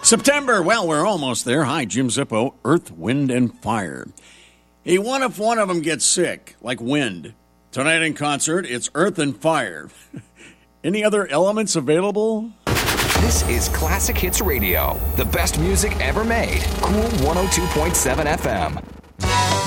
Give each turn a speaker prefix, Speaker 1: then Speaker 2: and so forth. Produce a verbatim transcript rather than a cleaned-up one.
Speaker 1: September, well, we're almost there. Hi, Jim Zippo, Earth, Wind, and Fire. Hey, what if one of them gets sick, like wind? Tonight in concert, it's Earth and Fire. Any other elements available?
Speaker 2: This is Classic Hits Radio, the best music ever made. Cool one oh two point seven F M.